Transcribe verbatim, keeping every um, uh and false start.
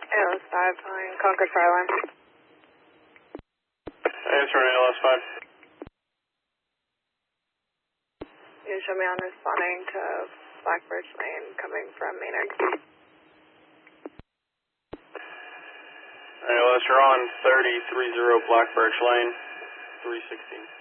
A L S five on Concord Fire Line. Answer A L S five. You show me on responding to Blackbirch Lane coming from Maynard. A L S, you're on thirty thirty Blackbirch Lane, three sixteen.